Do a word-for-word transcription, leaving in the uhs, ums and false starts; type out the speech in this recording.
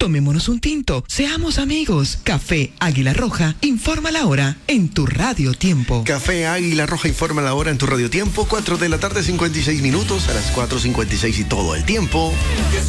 Tomémonos un tinto, seamos amigos. Café Águila Roja informa la hora en tu Radio Tiempo. Café Águila Roja informa la hora en tu Radio Tiempo, cuatro de la tarde, cincuenta y seis minutos, a las cuatro cincuenta y seis y todo el tiempo.